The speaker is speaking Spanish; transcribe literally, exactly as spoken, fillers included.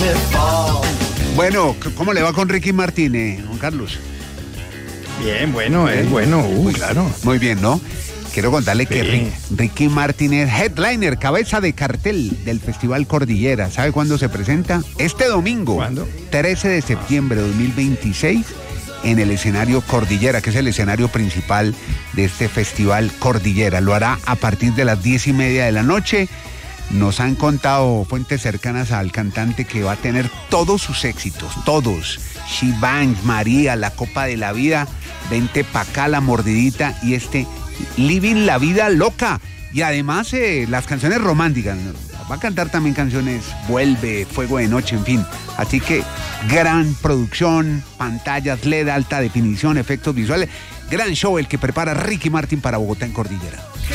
Bueno, ¿cómo le va con Ricky Martin, eh, Juan Carlos? Bien, bueno, es bueno, uh, claro. Muy bien, ¿no? Quiero contarle que Sí. Ricky Martin es headliner, cabeza de cartel del Festival Cordillera. ¿Sabe cuándo se presenta? Este domingo. ¿Cuándo? trece de septiembre de dos mil veintiséis, en el escenario Cordillera, que es el escenario principal de este Festival Cordillera. Lo hará a partir de las diez y media de la noche. Nos han contado fuentes cercanas al cantante que va a tener todos sus éxitos, todos. She Bangs, María, La Copa de la Vida, Vente pa' acá, La Mordidita y este Living la Vida Loca. Y además eh, las canciones románticas. Va a cantar también canciones Vuelve, Fuego de Noche, en fin. Así que gran producción, pantallas L E D, alta definición, efectos visuales. Gran show el que prepara Ricky Martin para Bogotá en Cordillera.